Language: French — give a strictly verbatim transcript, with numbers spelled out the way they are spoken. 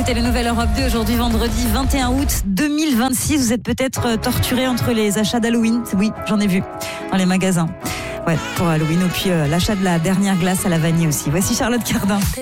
écoutez la Nouvelle Europe deux aujourd'hui, vendredi vingt et un août deux mille vingt-six. Vous êtes peut-être torturé entre les achats d'Halloween. Oui, j'en ai vu dans les magasins. Ouais, pour Halloween. Et puis euh, l'achat de la dernière glace à la vanille aussi. Voici Charlotte Cardin.